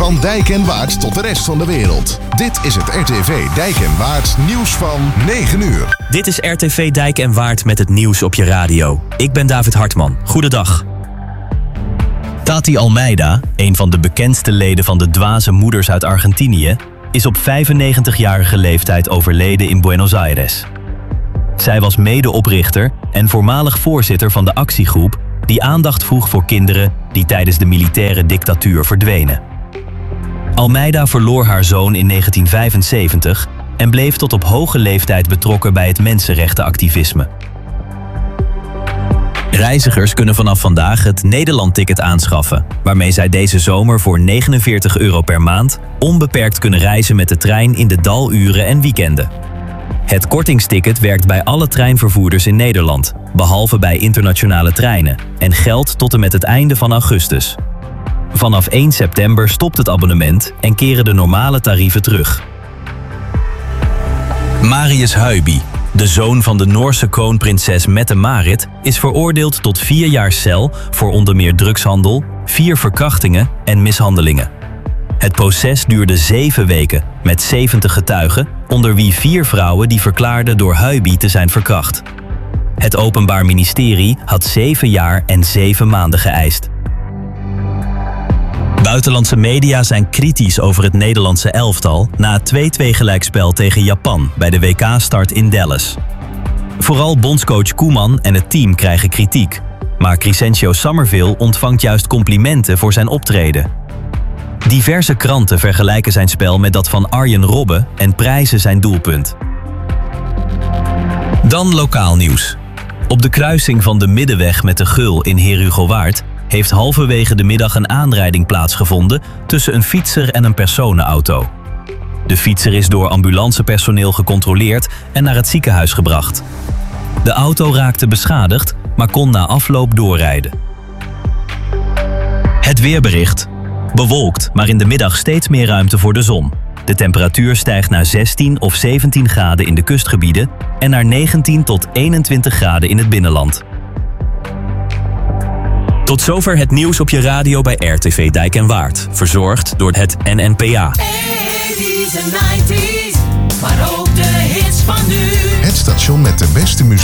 Van Dijk en Waard tot de rest van de wereld. Dit is het RTV Dijk en Waard nieuws van 9 uur. Dit is RTV Dijk en Waard met het nieuws op je radio. Ik ben David Hartman. Goedendag. Tati Almeida, een van de bekendste leden van de Dwaze Moeders uit Argentinië, is op 95-jarige leeftijd overleden in Buenos Aires. Zij was medeoprichter en voormalig voorzitter van de actiegroep die aandacht vroeg voor kinderen die tijdens de militaire dictatuur verdwenen. Almeida verloor haar zoon in 1975 en bleef tot op hoge leeftijd betrokken bij het mensenrechtenactivisme. Reizigers kunnen vanaf vandaag het Nederland-ticket aanschaffen, waarmee zij deze zomer voor €49 per maand onbeperkt kunnen reizen met de trein in de daluren en weekenden. Het kortingsticket werkt bij alle treinvervoerders in Nederland, behalve bij internationale treinen, en geldt tot en met het einde van augustus. Vanaf 1 september stopt het abonnement en keren de normale tarieven terug. Marius Huiby, de zoon van de Noorse kroonprinses Mette-Marit, is veroordeeld tot 4 jaar cel voor onder meer drugshandel, 4 verkrachtingen en mishandelingen. Het proces duurde 7 weken met 70 getuigen, onder wie 4 vrouwen die verklaarden door Huiby te zijn verkracht. Het Openbaar Ministerie had 7 jaar en 7 maanden geëist. Buitenlandse media zijn kritisch over het Nederlandse elftal na het 2-2 gelijkspel tegen Japan bij de WK-start in Dallas. Vooral bondscoach Koeman en het team krijgen kritiek, maar Crescencio Summerville ontvangt juist complimenten voor zijn optreden. Diverse kranten vergelijken zijn spel met dat van Arjen Robben en prijzen zijn doelpunt. Dan lokaal nieuws. Op de kruising van de Middenweg met de Geul in Heerhugowaard heeft halverwege de middag een aanrijding plaatsgevonden tussen een fietser en een personenauto. De fietser is door ambulancepersoneel gecontroleerd en naar het ziekenhuis gebracht. De auto raakte beschadigd, maar kon na afloop doorrijden. Het weerbericht. Bewolkt, maar in de middag steeds meer ruimte voor de zon. De temperatuur stijgt naar 16 of 17 graden in de kustgebieden en naar 19 tot 21 graden in het binnenland. Tot zover het nieuws op je radio bij RTV Dijk en Waard. Verzorgd door het NNPA. 80's en 90's, maar ook de hits van nu. Het station met de beste muziek.